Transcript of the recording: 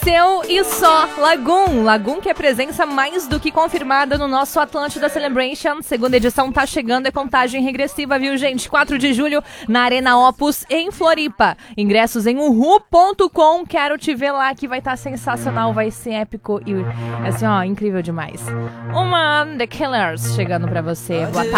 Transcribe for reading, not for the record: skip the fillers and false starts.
Seu e só Lagoon que é presença mais do que confirmada no nosso Atlântida Celebration. Segunda edição tá chegando, é contagem regressiva, viu, gente? 4 de julho na Arena Opus em Floripa. Ingressos em uhu.com. Quero te ver lá, que vai estar sensacional, vai ser épico e assim, ó, incrível demais. Uma The Killers chegando pra você. Boa tarde.